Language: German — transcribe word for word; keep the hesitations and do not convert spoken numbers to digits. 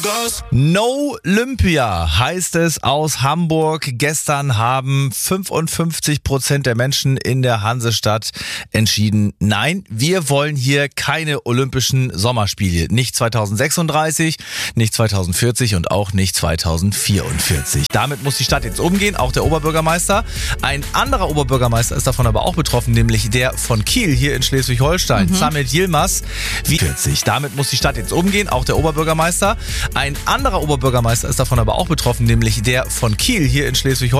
No Olympia heißt es aus Hamburg. Gestern haben fünfundfünfzig Prozent der Menschen in der Hansestadt entschieden, nein, wir wollen hier keine Olympischen Sommerspiele. Nicht zweitausendsechsunddreißig, nicht zweitausendvierzig und auch nicht zweitausendvierundvierzig. Damit muss die Stadt jetzt umgehen, auch der Oberbürgermeister. Ein anderer Oberbürgermeister ist davon aber auch betroffen, nämlich der von Kiel hier in Schleswig-Holstein, mhm. Samet Yilmaz. Wie vierzig. Damit muss die Stadt jetzt umgehen, auch der Oberbürgermeister. Ein anderer Oberbürgermeister ist davon aber auch betroffen, nämlich der von Kiel hier in Schleswig-Holstein.